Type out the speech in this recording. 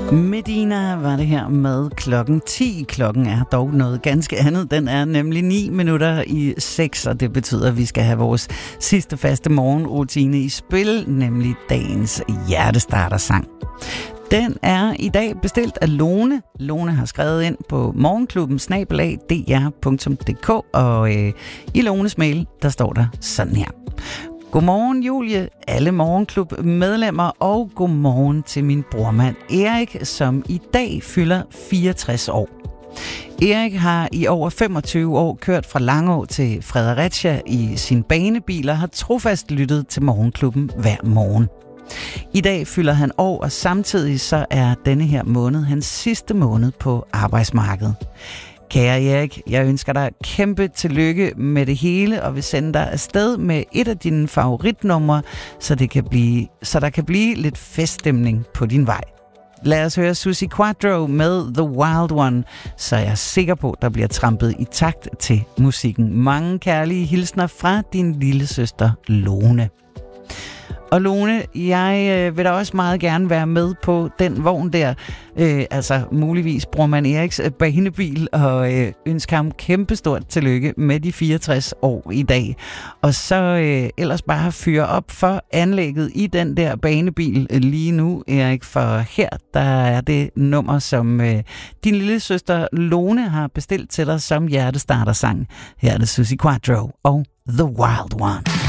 Medina var det her med klokken 10. Klokken er dog noget ganske andet. Den er nemlig 9:09, og det betyder, at vi skal have vores sidste faste morgenrutine i spil, nemlig dagens hjertestartersang. Den er i dag bestilt af Lone. Lone har skrevet ind på morgenklubben@dr.dk, og i Lones mail, der står der sådan her. Godmorgen Julie, alle morgenklub-medlemmer, og godmorgen til min brormand Erik, som i dag fylder 64 år. Erik har i over 25 år kørt fra Langå til Fredericia i sin banebil og har trofast lyttet til morgenklubben hver morgen. I dag fylder han år, og samtidig så er denne her måned hans sidste måned på arbejdsmarkedet. Kære Erik, jeg ønsker dig kæmpe tillykke med det hele, og vil sende dig afsted med et af dine favoritnumre, så der kan blive lidt feststemning på din vej. Lad os høre Suzi Quatro med The Wild One, så jeg er sikker på, at der bliver trampet i takt til musikken. Mange kærlige hilsner fra din lille søster Lone. Og Lone, jeg vil da også meget gerne være med på den vogn der, altså muligvis brormand Eriks banebil, og ønske ham kæmpestort tillykke med de 64 år i dag. Og så ellers bare fyre op for anlægget i den der banebil lige nu, Erik, for her der er det nummer, som din lille søster Lone har bestilt til dig som hjertestartersang. Her er det Suzi Quatro og The Wild One.